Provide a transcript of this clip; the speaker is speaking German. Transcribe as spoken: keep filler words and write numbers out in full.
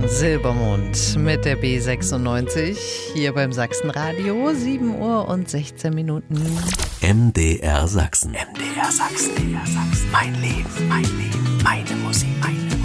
Silbermond mit der B sechsundneunzig hier beim Sachsenradio, sieben Uhr und sechzehn Minuten. M D R Sachsen. M D R Sachsen. M D R Sachsen. Mein Leben, mein Leben, meine Musik, meine